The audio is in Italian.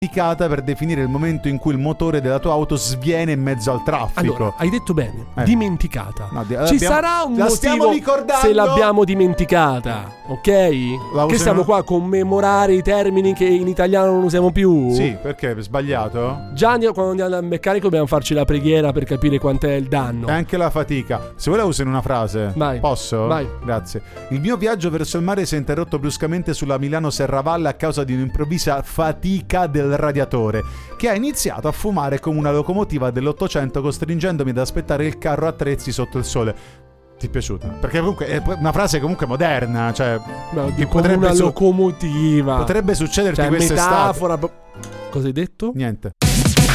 dimenticata per definire il momento in cui il motore della tua auto sviene in mezzo al traffico. Allora, hai detto bene, dimenticata. No, ci sarà un motivo se l'abbiamo dimenticata, ok? Che stiamo qua a commemorare i termini che in italiano non usiamo più? Sì, perché? Sbagliato? Già quando andiamo dal meccanico dobbiamo farci la preghiera per capire quant'è il danno. E anche la fatica. Se vuoi la uso in una frase. Vai. Posso? Vai. Grazie. Il mio viaggio verso il mare si è interrotto bruscamente sulla Milano-Serravalle a causa di un'improvvisa fatica del radiatore, che ha iniziato a fumare come una locomotiva dell'Ottocento, costringendomi ad aspettare il carro attrezzi sotto il sole. Ti è piaciuta? Perché comunque è una frase comunque moderna, cioè che potrebbe una locomotiva. Potrebbe succederti cioè, quest'estate. metafora. Cosa hai detto? Niente.